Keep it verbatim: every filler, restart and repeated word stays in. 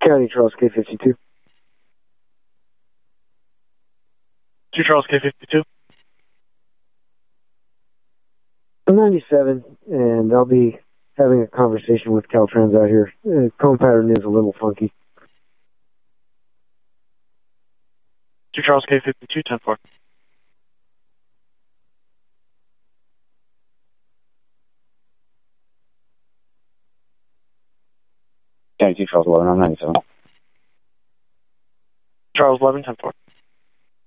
County, Charles K fifty-two. two Charles K fifty-two. I'm ninety-seven, and I'll be having a conversation with Caltrans out here. Uh, cone pattern is a little funky. two Charles K fifty-two, ten four. County two Charles eleven, I'm ninety-seven. Charles eleven, ten four.